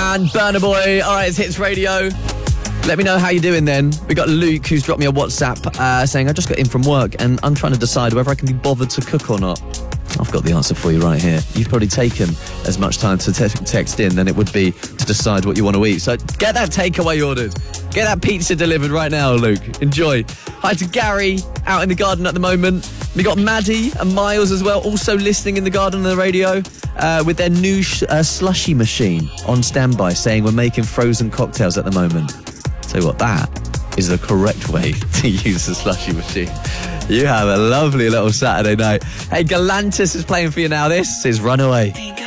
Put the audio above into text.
man, Burna Boy. All right, it's Hits Radio. Let me know how you're doing then. We got Luke who's dropped me a WhatsApp saying, I just got in from work and I'm trying to decide whether I can be bothered to cook or not. I've got the answer for you right here. You've probably taken as much time to text in than it would be to decide what you want to eat. So get that takeaway ordered. Get that pizza delivered right now, Luke. Enjoy. Hi to Gary out in the garden at the moment. We got Maddie and Miles as well, also listening in the garden on the radio with their new slushy machine on standby, saying we're making frozen cocktails at the moment. Tell you what, that is the correct way to use the slushy machine. You have a lovely little Saturday night. Hey, Galantis is playing for you now. This is Runaway.